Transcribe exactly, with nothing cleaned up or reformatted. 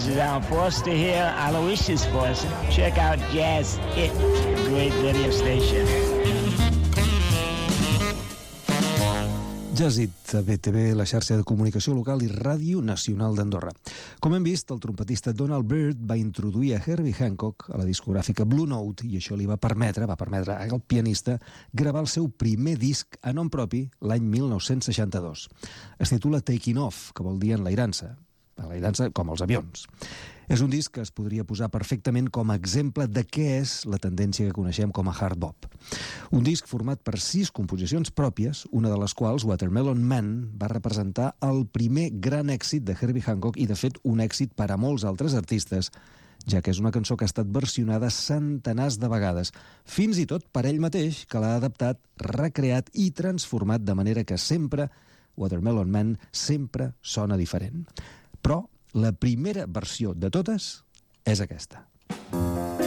is Al Foster here, Aloysius Foster. Check out Jazz It, a great radio station. Jazzit, a B T V, la xarxa de comunicació local i Ràdio Nacional d'Andorra. Com hem vist, el trompetista Donald Byrd va introduir a Herbie Hancock a la discogràfica Blue Note i això li va permetre, va permetre al pianista gravar el seu primer disc a nom propi l'any mil nou-cents seixanta-dos. Es titula Taking Off, que vol dir enlairant-se, enlairant-se com els avions. És un disc que es podria posar perfectament com a exemple de què és la tendència que coneixem com a hard bop. Un disc format per sis composicions pròpies, una de les quals, Watermelon Man, va representar el primer gran èxit de Herbie Hancock i, de fet, un èxit per a molts altres artistes, ja que és una cançó que ha estat versionada centenars de vegades, fins i tot per ell mateix, que l'ha adaptat, recreat i transformat de manera que sempre, Watermelon Man, sempre sona diferent. Però la primera versió de totes és aquesta.